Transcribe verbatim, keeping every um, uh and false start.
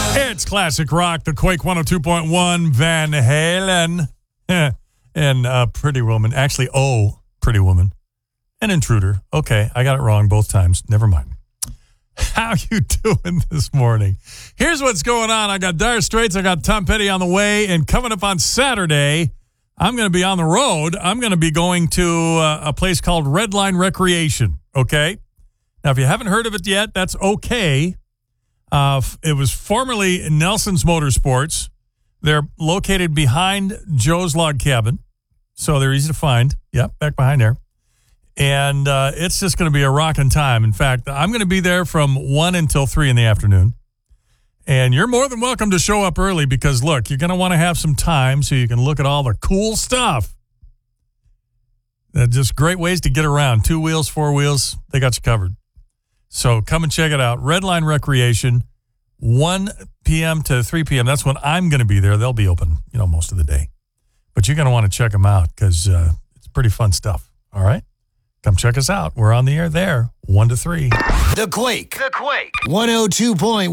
It's classic rock, the Quake one oh two point one, Van Halen, and uh, Pretty Woman. Actually, oh, Pretty Woman. An Intruder. Okay, I got it wrong both times. Never mind. How you doing this morning? Here's what's going on. I got Dire Straits. I got Tom Petty on the way. And coming up on Saturday, I'm going to be on the road. I'm going to be going to uh, a place called Redline Recreation. Okay? Now, if you haven't heard of it yet, that's okay. Uh, it was formerly Nelson's Motorsports. They're located behind Joe's Log Cabin, so they're easy to find. Yep, back behind there. And uh, it's just going to be a rocking time. In fact, I'm going to be there from one until three in the afternoon. And you're more than welcome to show up early because, look, you're going to want to have some time so you can look at all the cool stuff. They're just great ways to get around. Two wheels, four wheels, they got you covered. So come and check it out. Redline Recreation, one p.m. to three p.m. That's when I'm going to be there. They'll be open, you know, most of the day. But you're going to want to check them out because uh, it's pretty fun stuff. All right? Come check us out. We're on the air there, one to three. The Quake. The Quake. one oh two point one.